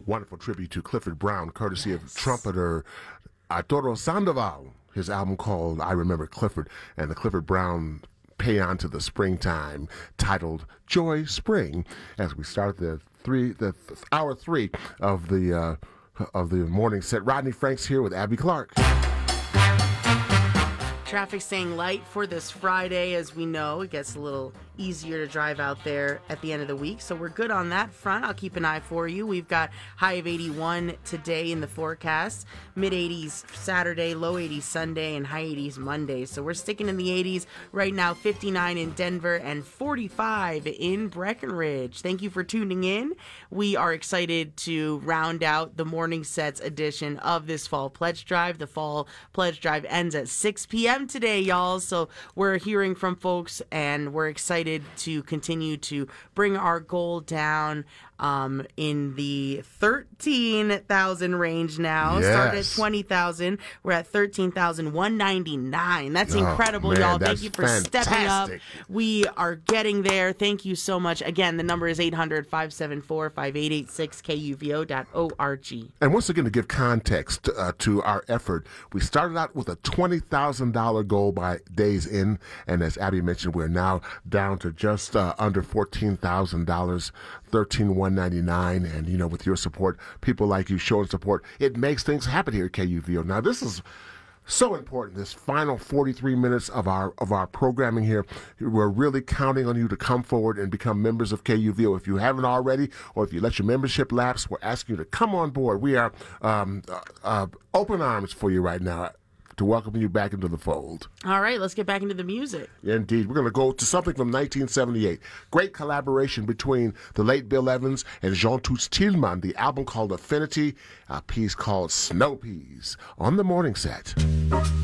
wonderful tribute to Clifford Brown, courtesy of trumpeter Arturo Sandoval. His album called I Remember Clifford, and the Clifford Brown paean to the springtime titled Joy Spring, as we start the hour 3 of the morning set. Rodney Franks here with Abby Clark. Traffic staying light for this Friday. As we know, it gets a little easier to drive out there at the end of the week, so we're good on that front. I'll keep an eye for you. We've got high of 81 today in the forecast, mid 80s Saturday, low 80s Sunday, and high 80s Monday. So we're sticking in the 80s right now. 59 in Denver and 45 in Breckenridge. Thank you for tuning in. We are excited to round out the morning sets edition of this Fall Pledge Drive. The Fall Pledge Drive ends at 6 p.m. today, y'all. So we're hearing from folks, and we're excited to continue to bring our goal down in the 13,000 range now. Yes. Started at 20,000. We're at 13,199. That's incredible, man, y'all. that's Thank you for stepping up. fantastic. We are getting there. Thank you so much. Again, the number is 800-574-5886, KUVO.org. And once again, to give context to our effort, we started out with a $20,000 goal by day's end, and as Abby mentioned, we're now down to just under $14,000, $13,199, and with your support, people like you showing support, it makes things happen here at KUVO. Now, this is so important. This final 43 minutes of our programming here, we're really counting on you to come forward and become members of KUVO. If you haven't already, or if you let your membership lapse, we're asking you to come on board. We are open arms for you right now to welcome you back into the fold. All right, let's get back into the music. Indeed. We're going to go to something from 1978. Great collaboration between the late Bill Evans and Jean Toots Thielemans. The album called Affinity, a piece called Snow Peas on the morning set.